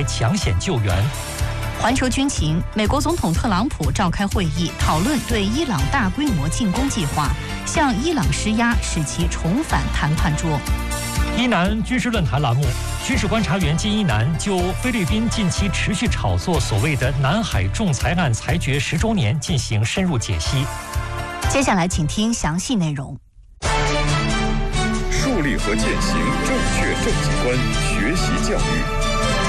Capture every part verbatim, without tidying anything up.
开抢险救援。 环球军情，美国总统特朗普召开会议，讨论对伊朗大规模进攻计划，向伊朗施压，使其重返谈判桌。 伊南军事论坛栏目，军事观察员金一南就菲律宾近期持续炒作所谓的南海仲裁案裁决十周年进行深入解析。 接下来请听详细内容。 树立和践行正确政绩观，学习教育。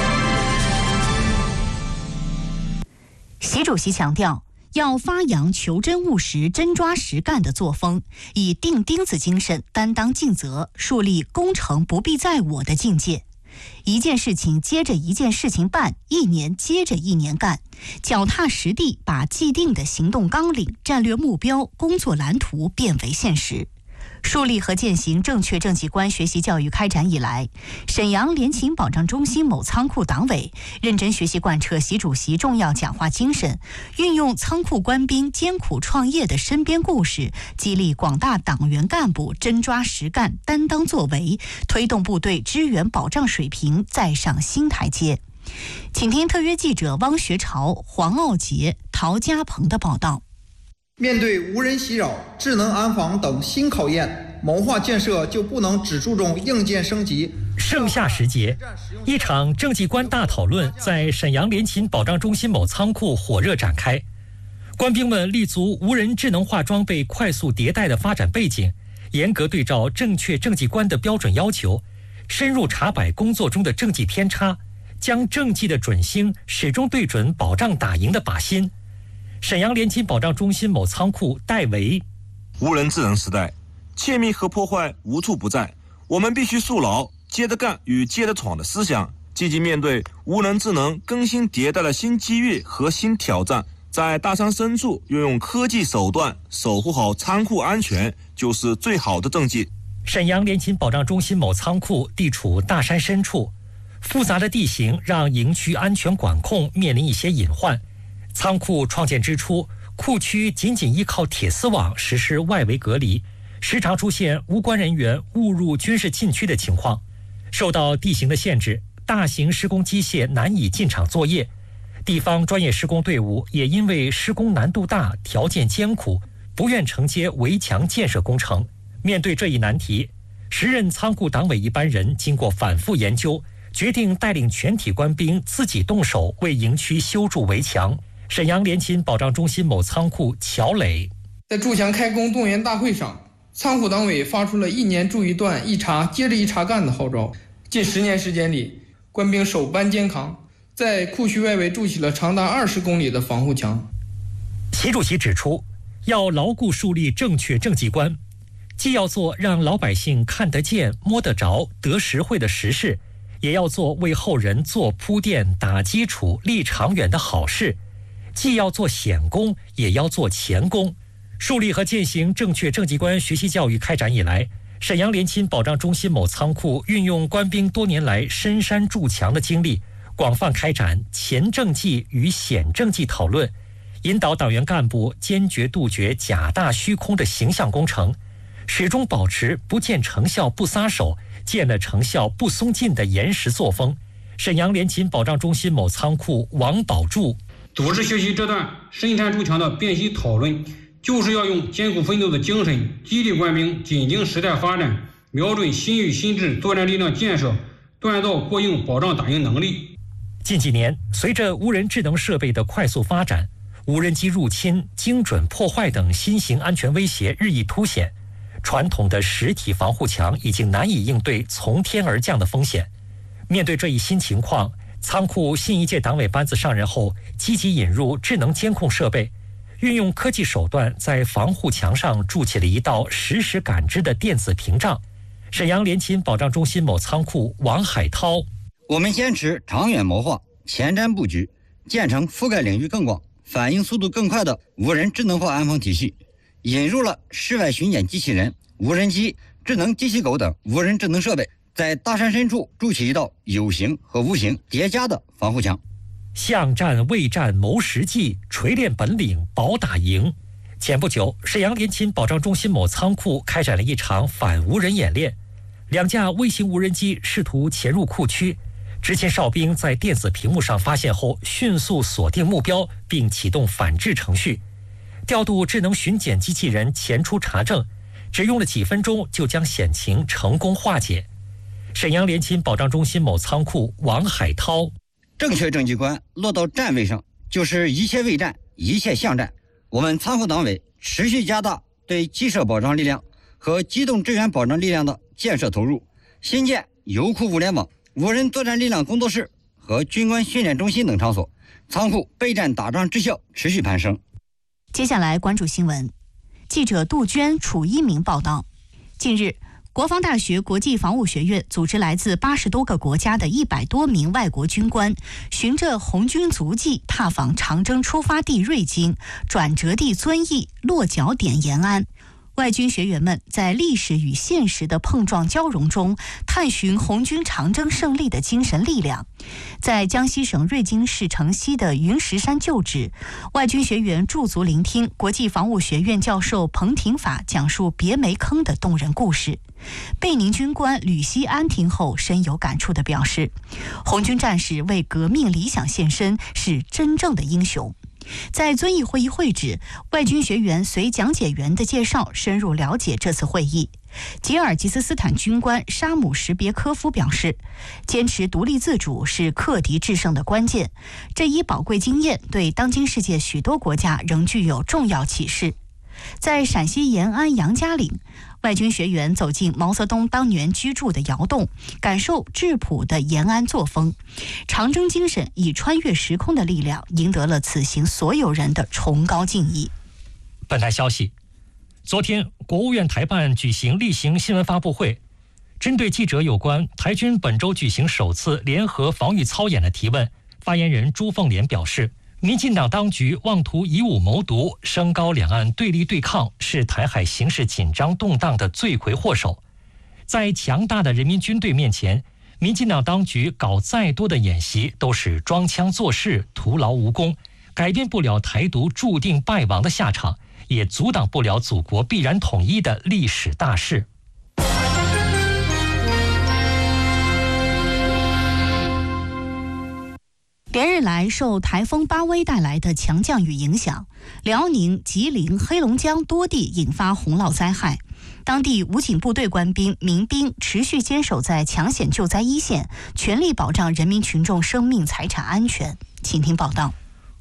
习主席强调，要发扬求真务实、真抓实干的作风，以钉钉子精神担当尽责，树立功成不必在我的境界。一件事情接着一件事情办，一年接着一年干，脚踏实地把既定的行动纲领、战略目标、工作蓝图变为现实。树立和践行正确政绩观学习教育开展以来，沈阳联勤保障中心某仓库党委认真学习贯彻习主席重要讲话精神，运用仓库官兵艰苦创业的身边故事，激励广大党员干部真抓实干、担当作为，推动部队支援保障水平再上新台阶。请听特约记者汪学潮、黄傲杰、陶家鹏的报道。 面对无人袭扰、智能安防等新考验，谋划建设就不能只注重硬件升级。 盛夏时节，一场政绩观大讨论在沈阳联勤保障中心某仓库火热展开。官兵们立足无人智能化装备快速迭代的发展背景，严格对照正确政绩观的标准要求，深入查摆工作中的政绩偏差，将政绩的准星始终对准保障打赢的靶心。沈阳联勤保障中心某仓库戴维， 无人智能时代，窃密和破坏无处不在，我们必须树牢接着干与接着闯的思想，积极面对无人智能更新迭代的新机遇和新挑战，在大山深处运用科技手段守护好仓库安全，就是最好的政绩。 沈阳联勤保障中心某仓库地处大山深处，复杂的地形让营区安全管控面临一些隐患。仓库创建之初，库区仅仅依靠铁丝网实施外围隔离，时常出现无关人员误入军事禁区的情况。受到地形的限制，大型施工机械难以进场作业，地方专业施工队伍也因为施工难度大、条件艰苦，不愿承接围墙建设工程。面对这一难题，时任仓库党委一班人经过反复研究，决定带领全体官兵自己动手为营区修筑围墙。沈阳联勤保障中心某仓库乔磊， 在筑墙开工动员大会上，仓库党委发出了一年筑一段、一茬接着一茬干的号召。近十年时间里，官兵手搬肩扛，在库区外围筑起了长达二十公里的防护墙。 习主席指出，要牢固树立正确政绩观，既要做让老百姓看得见、摸得着、得实惠的实事，也要做为后人做铺垫、打基础、立长远的好事。既要做显功，也要做前功。树立和践行正确政绩观学习教育开展以来，沈阳联勤保障中心某仓库运用官兵多年来深山筑墙的经历，广泛开展前政绩与显政绩讨论，引导党员干部坚决杜绝假大虚空的形象工程，始终保持不见成效不撒手，见了成效不松劲的严实作风。沈阳联勤保障中心某仓库王宝柱， 组织学习这段深山筑墙的辨析讨论，就是要用艰苦奋斗的精神，激励官兵紧盯时代发展，瞄准新域新制作战力量建设，锻造过硬保障打赢能力。 近几年，随着无人智能设备的快速发展，无人机入侵、精准破坏等新型安全威胁日益凸显，传统的实体防护墙已经难以应对从天而降的风险。面对这一新情况，仓库新一届党委班子上任后，积极引入智能监控设备，运用科技手段在防护墙上筑起了一道实时感知的电子屏障。沈阳联勤保障中心某仓库王海涛， 我们坚持长远谋划、前瞻布局，建成覆盖领域更广、反应速度更快的无人智能化安防体系，引入了室外巡检机器人、无人机、智能机器狗等无人智能设备，在大山深处筑起一道有形和无形叠加的防护墙。 巷战、畏战、谋实际，锤炼本领，保打赢。前不久，沈阳联勤保障中心某仓库开展了一场反无人演练，两架微型无人机试图潜入库区， 执勤哨兵在电子屏幕上发现后，迅速锁定目标，并启动反制程序，调度智能巡检机器人前出查证，只用了几分钟就将险情成功化解。沈阳联勤保障中心某仓库王海涛： 正确政绩观落到站位上，就是一切为战，一切向战。我们仓库党委持续加大对机设保障力量和机动支援保障力量的建设投入，新建油库物联网、无人作战力量工作室和军官训练中心等场所，仓库备战打仗质效持续攀升。 接下来关注新闻，记者杜鹃、楚一鸣报道。近日，国防大学国际防务学院组织来自八十多个国家的一百多名外国军官，循着红军足迹踏访长征出发地瑞金、转折地遵义、落脚点延安。外军学员们在历史与现实的碰撞交融中，探寻红军长征胜利的精神力量。在江西省瑞金市城西的云石山旧址，外军学员驻足聆听国际防务学院教授彭廷法讲述别梅坑的动人故事。贝宁军官吕锡安听后深有感触地表示，红军战士为革命理想献身，是真正的英雄。在遵义会议会址，外军学员随讲解员的介绍深入了解这次会议。吉尔吉斯斯坦军官沙姆什别科夫表示，坚持独立自主是克敌制胜的关键，这一宝贵经验对当今世界许多国家仍具有重要启示。在陕西延安杨家岭，外军学员走进毛泽东当年居住的窑洞，感受质朴的延安作风。长征精神以穿越时空的力量，赢得了此行所有人的崇高敬意。 本台消息，昨天国务院台办举行例行新闻发布会，针对记者有关台军本周举行首次联合防御操演的提问，发言人朱凤莲表示，民进党当局妄图以武谋独，升高两岸对立对抗，是台海形势紧张动荡的罪魁祸首。在强大的人民军队面前，民进党当局搞再多的演习都是装腔作势，徒劳无功，改变不了台独注定败亡的下场，也阻挡不了祖国必然统一的历史大势。 连日来，受台风巴威带来的强降雨影响，辽宁、吉林、黑龙江多地引发洪涝灾害。当地武警部队官兵、民兵持续坚守在抢险救灾一线，全力保障人民群众生命财产安全。请听报道。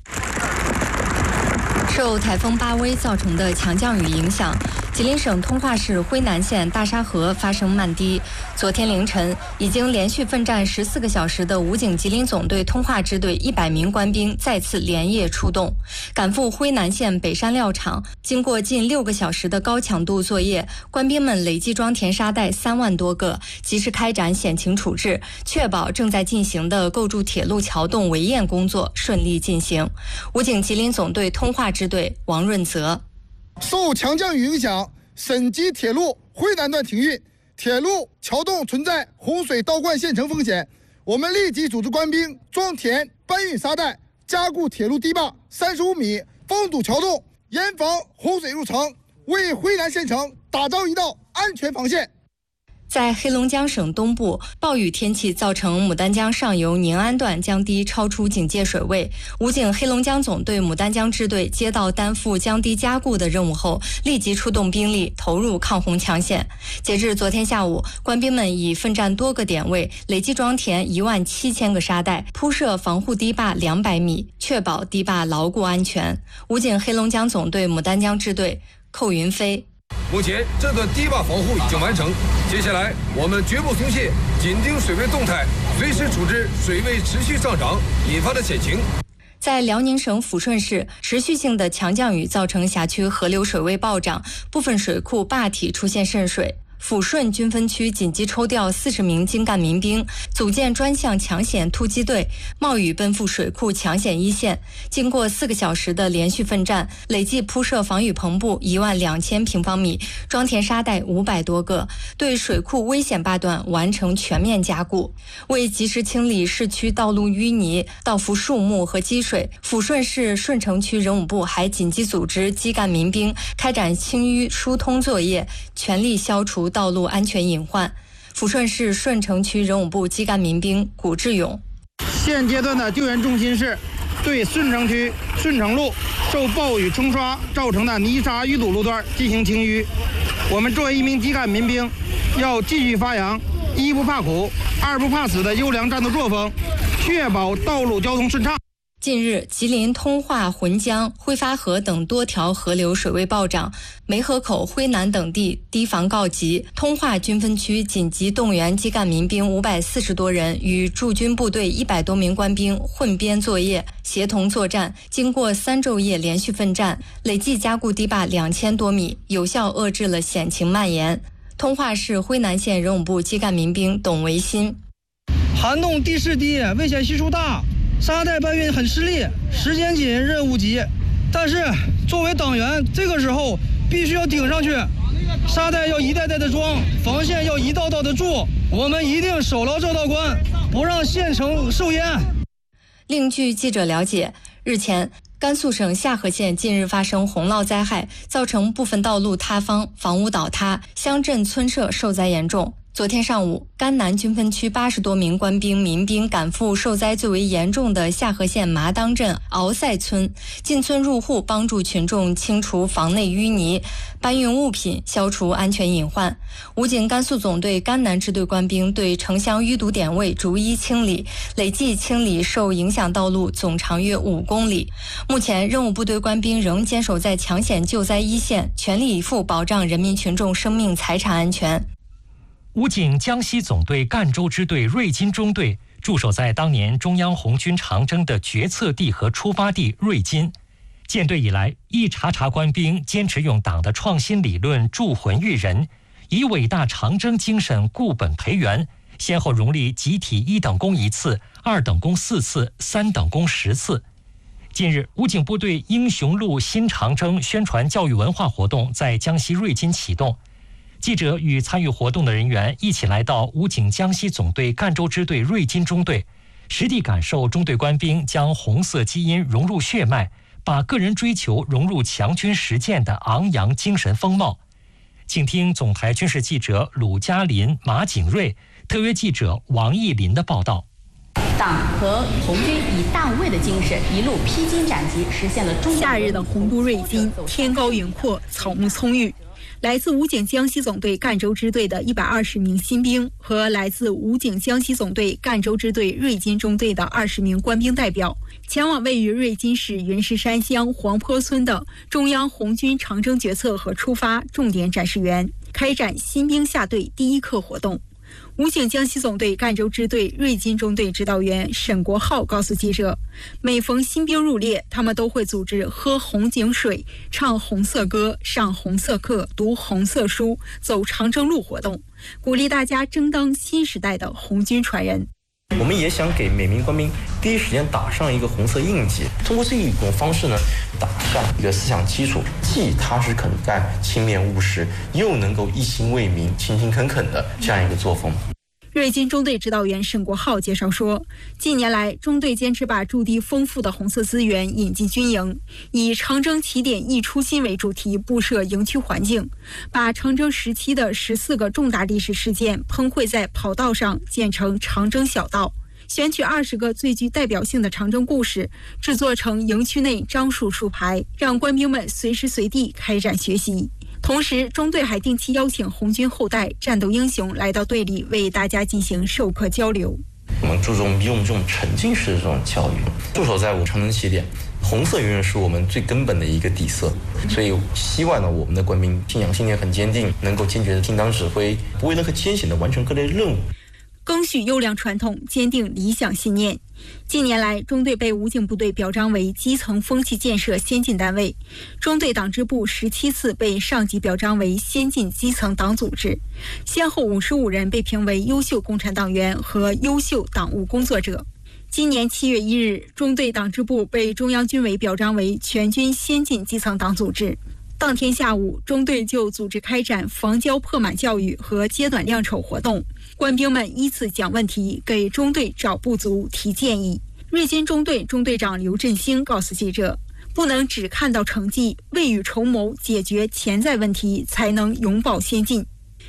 受台风巴威造成的强降雨影响，吉林省通化市辉南县大沙河发生漫堤。昨天凌晨，已经连续奋战十四个小时的武警吉林总队通化支队一百名官兵再次连夜出动，赶赴辉南县北山料场。经过近六个小时的高强度作业，官兵们累计装填沙袋三万多个，及时开展险情处置，确保正在进行的构筑铁路桥洞围堰工作顺利进行。武警吉林总队通化支队王润泽： 受强降雨影响，沈吉铁路辉南段停运，铁路桥洞存在洪水倒灌陷沉风险。我们立即组织官兵装填搬运沙袋，加固铁路堤坝三十五米，封堵桥洞，严防洪水入城，为辉南县城打造一道安全防线。 在黑龙江省东部，暴雨天气造成牡丹江上游宁安段江堤超出警戒水位。武警黑龙江总队牡丹江支队接到担负江堤加固的任务后，立即出动兵力投入抗洪抢险。截至昨天下午，官兵们已奋战多个点位，累计装填一万七千个沙袋，铺设防护堤坝两百米，确保堤坝牢固安全。武警黑龙江总队牡丹江支队寇云飞： 目前这段堤坝防护已经完成，接下来我们绝不松懈，紧盯水位动态，随时处置水位持续上涨引发的险情。 在辽宁省抚顺市，持续性的强降雨造成辖区河流水位暴涨，部分水库坝体出现渗水。抚顺军分区紧急抽调四十名精干民兵，组建专项抢险突击队，冒雨奔赴水库抢险一线。经过四个小时的连续奋战，累计铺设防雨篷布一万两千平方米，装填沙袋五百多个，对水库危险坝段完成全面加固。为及时清理市区道路淤泥、倒伏树木和积水，抚顺市顺城区人武部还紧急组织基干民兵开展清淤疏通作业，全力消除道路安全隐患。 抚顺市顺城区人武部基干民兵谷志勇。 现阶段的救援重心是对顺城区顺城路受暴雨冲刷造成的泥沙淤堵路段进行清淤。我们作为一名基干民兵，要继续发扬一不怕苦、二不怕死的优良战斗作风，确保道路交通顺畅。 近日，吉林通化、浑江、挥发河等多条河流水位暴涨，梅河口、辉南等地堤防告急。通化军分区紧急动员基干民兵五百四十多人与驻军部队一百多名官兵混编作业，协同作战。经过三昼夜连续奋战，累计加固堤坝两千多米，有效遏制了险情蔓延。通化市辉南县人武部基干民兵董维新： 涵洞地势低，危险系数大。沙袋搬运很吃力，时间紧，任务急。但是作为党员，这个时候必须要顶上去，沙袋要一袋袋的装，防线要一道道的筑。我们一定守牢这道关，不让县城受淹。 另据记者了解，日前甘肃省夏河县近日发生洪涝灾害，造成部分道路塌方、房屋倒塌，乡镇村社受灾严重。昨天上午，甘南军分区八十多名官兵、民兵赶赴受灾最为严重的夏河县麻当镇敖塞村，进村入户，帮助群众清除房内淤泥，搬运物品，消除安全隐患。武警甘肃总队甘南支队官兵对城乡淤堵点位逐一清理，累计清理受影响道路总长约五公里。目前，任务部队官兵仍坚守在抢险救灾一线，全力以赴保障人民群众生命财产安全。 武警江西总队赣州支队瑞金中队驻守在当年中央红军长征的决策地和出发地瑞金。建队以来，一茬茬官兵坚持用党的创新理论铸魂育人，以伟大长征精神固本培元，先后荣立集体一等功一次、二等功四次、三等功十次。近日，武警部队英雄路新长征宣传教育文化活动在江西瑞金启动。记者与参与活动的人员一起来到武警江西总队赣州支队瑞金中队，实地感受中队官兵将红色基因融入血脉，把个人追求融入强军实践的昂扬精神风貌。请听总台军事记者鲁嘉林、马景瑞，特约记者王艺林的报道。 党和红军以大无畏的精神，一路披荆斩棘，实现了中夏日的洪都瑞金，天高云阔，草木葱郁。来自武警江西总队赣州支队的一百二十名新兵和来自武警江西总队赣州支队瑞金中队的二十名官兵代表，前往位于瑞金市云石山乡黄坡村的中央红军长征决策和出发重点展示园，开展新兵下队第一课活动。武警江西总队赣州支队瑞金中队指导员沈国浩告诉记者，每逢新兵入列，他们都会组织喝红警水、唱红色歌、上红色课、读红色书、走长征路活动，鼓励大家争当新时代的红军传人。 我们也想给每名官兵第一时间打上一个红色印记，通过这一种方式呢，打下一个思想基础，既踏实肯干、勤勉务实，又能够一心为民、勤勤恳恳的这样一个作风。 瑞金中队指导员沈国浩介绍说，近年来中队坚持把驻地丰富的红色资源引进军营，以长征起点忆初心为主题布设营区环境，把长征时期的十四个重大历史事件喷绘在跑道上，建成长征小道，选取二十个最具代表性的长征故事，制作成营区内樟树树牌，让官兵们随时随地开展学习。同时，中队还定期邀请红军后代、战斗英雄来到队里，为大家进行授课交流。 我们注重用这种沉浸式的这种教育，驻守在我们长征起点，红色永远是我们最根本的一个底色。所以，希望呢，我们的官兵信仰信念很坚定，能够坚决的听党指挥，不畏任何艰险的完成各类任务。 赓续优良传统，坚定理想信念。近年来，中队被武警部队表彰为基层风气建设先进单位，中队党支部十七次被上级表彰为先进基层党组织，先后五十五人被评为优秀共产党员和优秀党务工作者。今年七月一日，中队党支部被中央军委表彰为全军先进基层党组织。当天下午，中队就组织开展防骄破满教育和揭短亮丑活动，官兵们依次讲问题，给中队找不足、提建议。瑞金中队中队长刘振兴告诉记者，不能只看到成绩，未雨绸缪，解决潜在问题，才能永葆先进。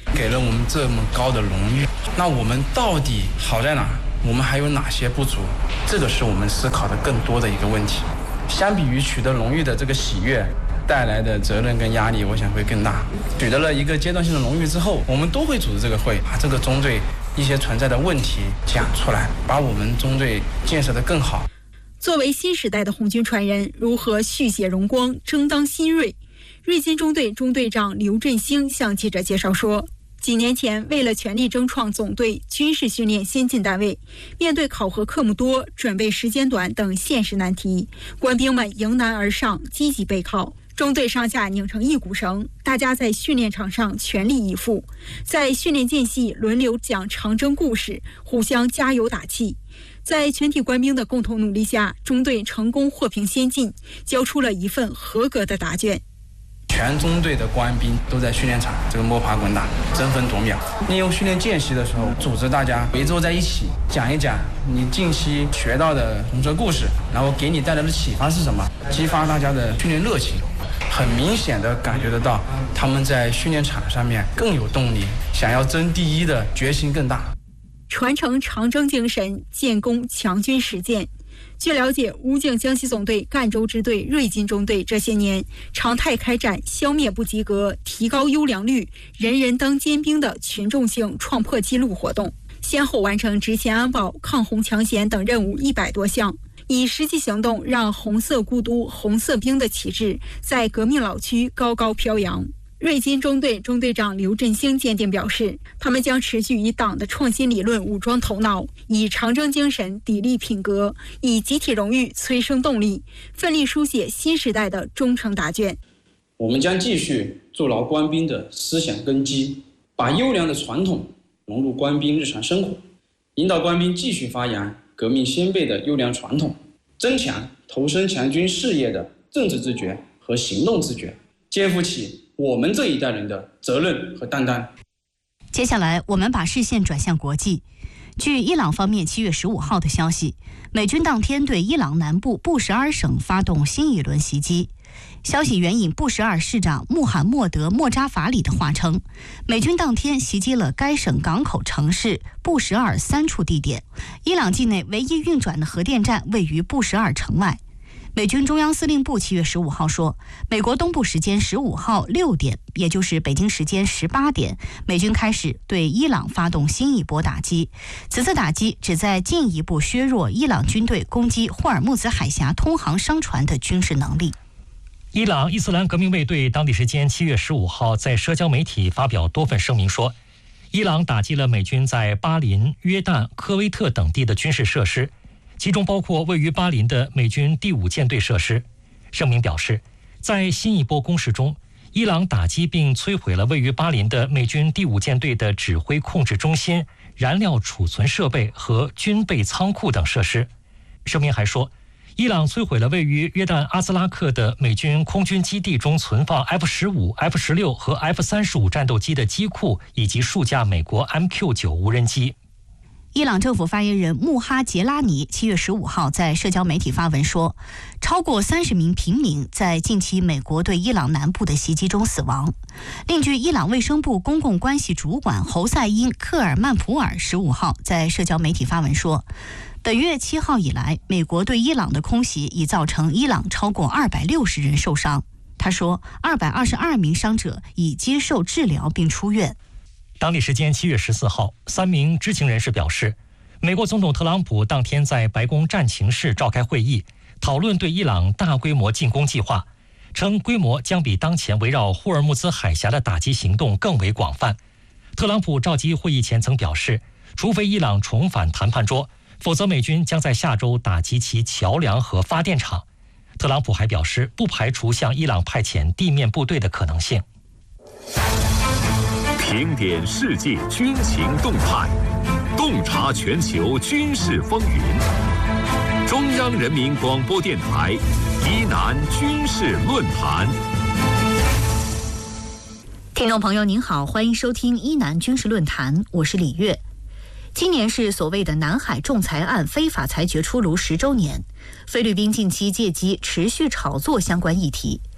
给了我们这么高的荣誉，那我们到底好在哪？我们还有哪些不足？这个是我们思考的更多的一个问题。相比于取得荣誉的这个喜悦，带来的责任跟压力，我想会更大。取得了一个阶段性的荣誉之后，我们都会组织这个会，把这个中队一些存在的问题讲出来，把我们中队建设得更好。 作为新时代的红军传人，如何续写荣光，争当新锐？瑞金中队中队长刘振兴向记者介绍说，几年前，为了全力争创总队军事训练先进单位，面对考核科目多、准备时间短等现实难题，官兵们迎难而上，积极备考。中队上下拧成一股绳，大家在训练场上全力以赴，在训练间隙轮流讲长征故事，互相加油打气。在全体官兵的共同努力下，中队成功获评先进，交出了一份合格的答卷。 全中队的官兵都在训练场这个摸爬滚打，争分夺秒。利用训练间隙的时候，组织大家围坐在一起，讲一讲你近期学到的红色故事，然后给你带来的启发是什么，激发大家的训练热情。很明显的感觉得到，他们在训练场上面更有动力，想要争第一的决心更大。 传承长征精神，建功强军实践。据了解，武警江西总队赣州支队瑞金中队这些年常态开展消灭不及格、提高优良率、人人当尖兵的群众性创破纪录活动，先后完成执勤安保、抗洪抢险等任务一百多项，以实际行动让红色故都、红色兵的旗帜在革命老区高高飘扬。瑞金中队中队长刘振兴坚定表示，他们将持续以党的创新理论武装头脑，以长征精神砥砺品格，以集体荣誉催生动力，奋力书写新时代的忠诚答卷。 我们将继续筑牢官兵的思想根基，把优良的传统融入官兵日常生活，引导官兵继续发扬革命先辈的优良传统，增强投身强军事业的政治自觉和行动自觉，肩负起我们这一代人的责任和担当。 接下来，我们把视线转向国际。据伊朗方面七月十五号的消息，美军当天对伊朗南部布什尔省发动新一轮袭击。消息援引布什尔市长穆罕默德·莫扎法里的话称，美军当天袭击了该省港口城市布什尔三处地点。伊朗境内唯一运转的核电站位于布什尔城外。美军中央司令部七月十五号说，美国东部时间十五号六点，也就是北京时间十八点，美军开始对伊朗发动新一波打击。此次打击旨在进一步削弱伊朗军队攻击霍尔木兹海峡通航商船的军事能力。 伊朗伊斯兰革命卫队当地时间七月十五号在社交媒体发表多份声明说，伊朗打击了美军在巴林、约旦、科威特等地的军事设施，其中包括位于巴林的美军第五舰队设施。声明表示，在新一波攻势中，伊朗打击并摧毁了位于巴林的美军第五舰队的指挥控制中心、燃料储存设备和军备仓库等设施。声明还说，伊朗摧毁了位于约旦阿兹拉克的美军空军基地中存放 F 十五、F 十六 和 F 三十五 战斗机的机库，以及数架美国 M Q 九 无人机。 伊朗政府发言人穆哈杰拉尼七月十五号在社交媒体发文说，超过三十名平民在近期美国对伊朗南部的袭击中死亡。另据伊朗卫生部公共关系主管侯赛因·克尔曼普尔十五号在社交媒体发文说，本月七号以来，美国对伊朗的空袭已造成伊朗超过二百六十人受伤。他说，二百二十二名伤者已接受治疗并出院。 当地时间七月十四号，三名知情人士表示，美国总统特朗普当天在白宫战情室召开会议，讨论对伊朗大规模进攻计划，称规模将比当前围绕霍尔木兹海峡的打击行动更为广泛。特朗普召集会议前曾表示，除非伊朗重返谈判桌，否则美军将在下周打击其桥梁和发电厂。特朗普还表示，不排除向伊朗派遣地面部队的可能性。 评点世界军情动态，洞察全球军事风云。中央人民广播电台伊南军事论坛。 听众朋友您好，欢迎收听伊南军事论坛，我是李月。今年是所谓的南海仲裁案非法裁决出炉十周年，菲律宾近期借机持续炒作相关议题。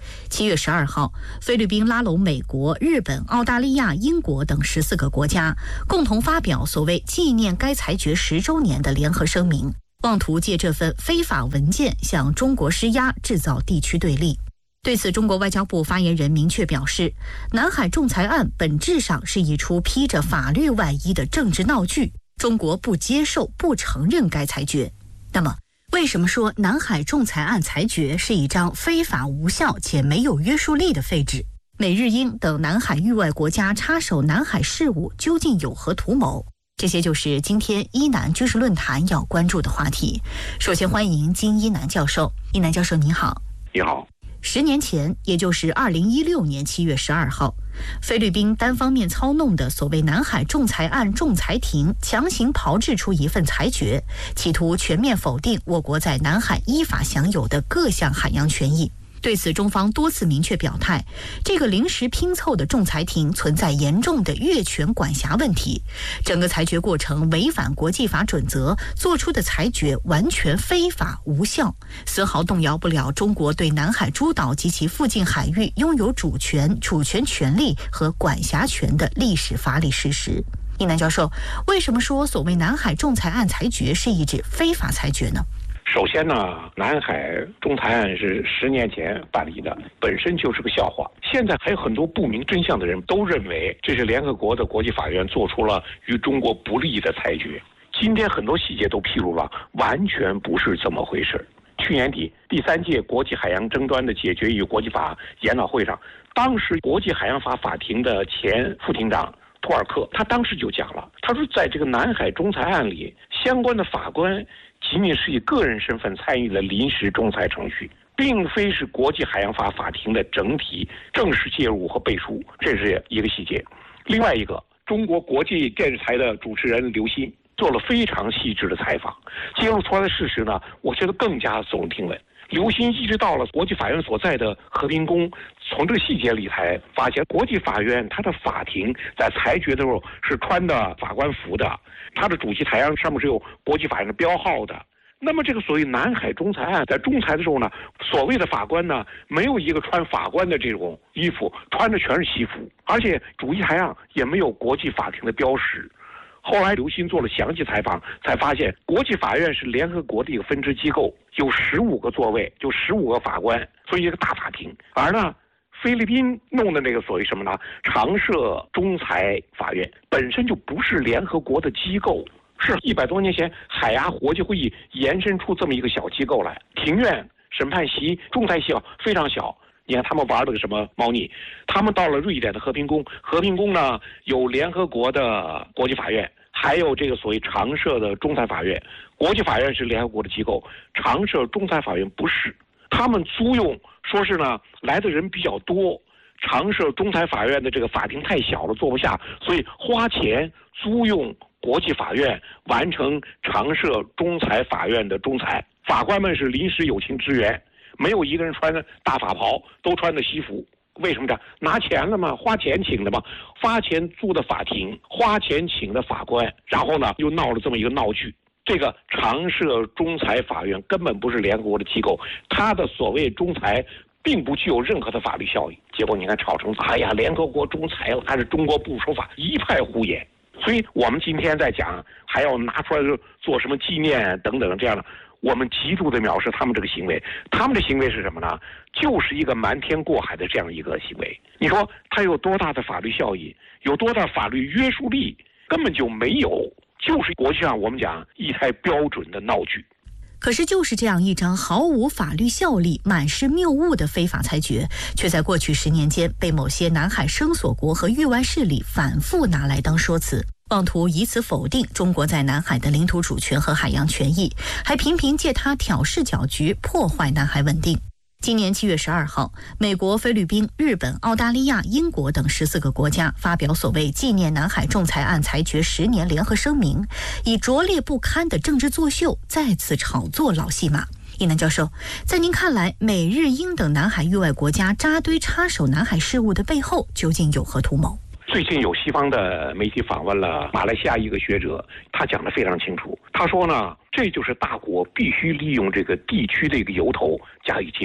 七月十二号，菲律宾拉拢美国、日本、澳大利亚、英国等十四个国家，共同发表所谓纪念该裁决十周年的联合声明，妄图借这份非法文件向中国施压，制造地区对立。对此，中国外交部发言人明确表示，南海仲裁案本质上是一出披着法律外衣的政治闹剧，中国不接受、不承认该裁决。那么，为什么说南海仲裁案裁决是一张非法无效且没有约束力的废纸？美日英等南海域外国家插手南海事务究竟有何图谋？这些就是今天伊南军事论坛要关注的话题。首先欢迎金一南教授。一南教授您好。 你好。 十年前，也就是二零一六年七月十二号，菲律宾单方面操弄的所谓南海仲裁案仲裁庭强行炮制出一份裁决，企图全面否定我国在南海依法享有的各项海洋权益。对此，中方多次明确表态，这个临时拼凑的仲裁庭存在严重的越权管辖问题，整个裁决过程违反国际法准则，做出的裁决完全非法无效，丝毫动摇不了中国对南海诸岛及其附近海域拥有主权、主权权利和管辖权的历史法理事实。一南教授，为什么说所谓南海仲裁案裁决是一纸非法裁决呢？ 首先呢，南海仲裁案是十年前办理的，本身就是个笑话。现在还有很多不明真相的人都认为这是联合国的国际法院做出了与中国不利的裁决。今天很多细节都披露了，完全不是这么回事。去年底，第三届国际海洋争端的解决与国际法研讨会上，当时国际海洋法法庭的前副庭长托尔克，他当时就讲了，他说在这个南海仲裁案里，相关的法官仅仅是以个人身份参与了临时仲裁程序，并非是国际海洋法法庭的整体正式介入和背书，这是一个细节。另外一个，中国国际电视台的主持人刘鑫做了非常细致的采访，揭露出来的事实呢，我觉得更加耸人听闻。刘鑫一直到了国际法院所在的和平宫，从这个细节里才发现，国际法院它的法庭在裁决的时候是穿的法官服的，它的主席台上上面是有国际法院的标号的。那么这个所谓南海仲裁案在仲裁的时候呢，所谓的法官呢，没有一个穿法官的这种衣服，穿的全是西服，而且主席台上也没有国际法庭的标识。后来刘鑫做了详细采访，才发现国际法院是联合国的一个分支机构，有十五个座位，就十五个法官，所以一个大法庭。而呢，菲律宾弄的那个所谓什么呢？常设仲裁法院本身就不是联合国的机构，是一百多年前海牙国际会议延伸出这么一个小机构来。庭院、审判席、仲裁席非常小。你看他们玩了个什么猫腻？他们到了瑞典的和平宫，和平宫呢有联合国的国际法院，还有这个所谓常设的仲裁法院。国际法院是联合国的机构，常设仲裁法院不是。他们租用，说是呢来的人比较多，常设仲裁法院的这个法庭太小了，坐不下，所以花钱租用国际法院完成常设仲裁法院的仲裁。法官们是临时友情支援。没有一个人穿的大法袍，都穿的西服。为什么这样？拿钱了嘛，花钱请的嘛，花钱租的法庭，花钱请的法官，然后呢又闹了这么一个闹剧。这个常设仲裁法院根本不是联合国的机构，它的所谓仲裁并不具有任何的法律效益。结果你看吵成，哎呀，联合国仲裁了，还是中国不守法，一派胡言。所以我们今天在讲，还要拿出来做什么纪念等等这样的。我们极度的藐视他们这个行为，他们的行为是什么呢？就是一个瞒天过海的这样一个行为。你说它有多大的法律效益，有多大法律约束力？根本就没有，就是国际上我们讲一台标准的闹剧。 可是就是这样一张毫无法律效力、满是谬误的非法裁决，却在过去十年间被某些南海声索国和域外势力反复拿来当说辞，妄图以此否定中国在南海的领土主权和海洋权益，还频频借它挑事搅局，破坏南海稳定。今年七月十二号，美国、菲律宾、日本、澳大利亚、英国等十四个国家发表所谓纪念南海仲裁案裁决十年联合声明，以拙劣不堪的政治作秀再次炒作老戏码。一南教授，在您看来，美日英等南海域外国家扎堆插手南海事务的背后究竟有何图谋？ 最近有西方的媒体访问了马来西亚一个学者，他讲得非常清楚。他说呢，这就是大国必须利用这个地区的一个由头加以介入。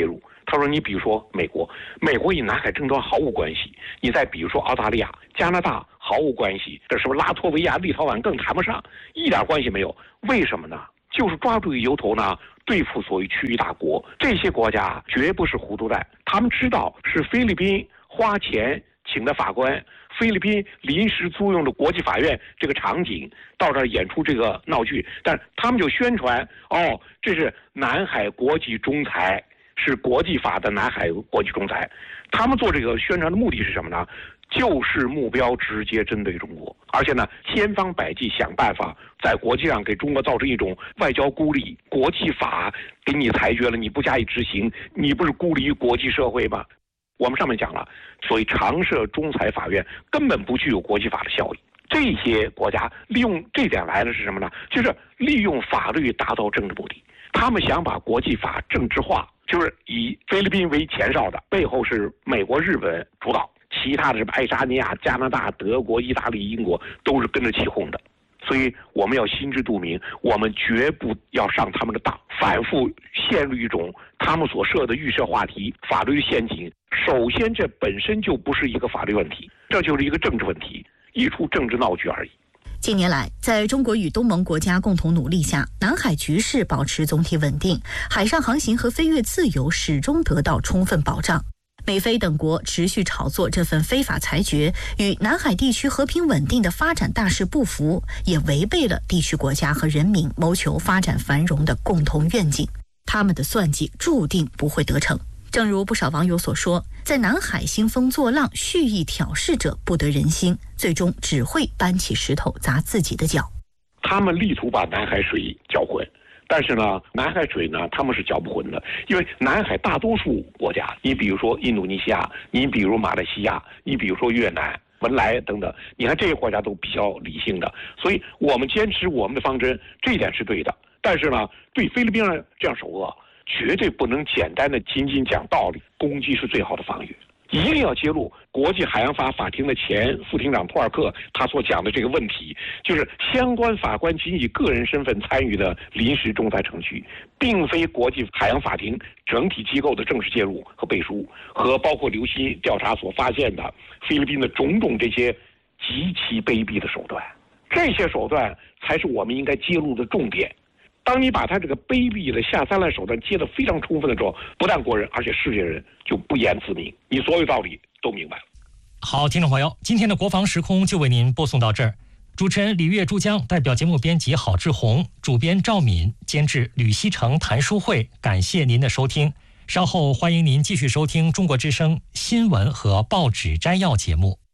他说你比如说美国，美国与南海争端毫无关系，你再比如说澳大利亚、加拿大毫无关系，这是不是拉脱维亚、立陶宛更谈不上，一点关系没有？为什么呢？就是抓住由头呢，对付所谓区域大国。这些国家绝不是糊涂蛋，他们知道是菲律宾花钱请的法官，菲律宾临时租用的国际法院这个场景到这儿演出这个闹剧，但是他们就宣传哦，这是南海国际仲裁，是国际法的南海国际仲裁。他们做这个宣传的目的是什么呢？就是目标直接针对中国，而且呢，千方百计想办法在国际上给中国造成一种外交孤立。国际法给你裁决了，你不加以执行，你不是孤立于国际社会吗？我们上面讲了，所谓常设仲裁法院根本不具有国际法的效益。这些国家利用这点来的是什么呢？就是利用法律达到政治目的。他们想把国际法政治化，就是以菲律宾为前哨的，背后是美国、日本主导，其他的什么爱沙尼亚、加拿大、德国、意大利、英国都是跟着起哄的。所以我们要心知肚明，我们绝不要上他们的当，反复陷入一种他们所设的预设话题、法律陷阱。首先，这本身就不是一个法律问题，这就是一个政治问题，一出政治闹剧而已。 近年来，在中国与东盟国家共同努力下，南海局势保持总体稳定，海上航行和飞越自由始终得到充分保障。美菲等国持续炒作这份非法裁决，与南海地区和平稳定的发展大势不符，也违背了地区国家和人民谋求发展繁荣的共同愿景。他们的算计注定不会得逞。正如不少网友所说，在南海兴风作浪、蓄意挑事者不得人心，最终只会搬起石头砸自己的脚。 他们力图把南海水搅浑，但是呢，南海水呢，他们是搅不浑的，因为南海大多数国家，你比如说印度尼西亚，你比如马来西亚，你比如说越南、文莱等等，你看这些国家都比较理性的，所以我们坚持我们的方针，这一点是对的。但是呢，对菲律宾人这样首恶，绝对不能简单的仅仅讲道理，攻击是最好的防御。一定要揭露国际海洋法法庭的前副庭长托尔克他所讲的这个问题，就是相关法官仅以个人身份参与的临时仲裁程序，并非国际海洋法庭整体机构的正式介入和背书，和包括刘希调查所发现的菲律宾的种种这些极其卑鄙的手段，这些手段才是我们应该揭露的重点。当你把他这个卑鄙的下三滥手段揭得非常充分的时候，不但国人，而且世界人就不言自明，你所有道理都明白了。 好，听众朋友，今天的国防时空就为您播送到这儿。主持人李月、珠江，代表节目编辑郝志红，主编赵敏，监制吕希成、谭书慧，感谢您的收听。稍后欢迎您继续收听中国之声新闻和报纸摘要节目。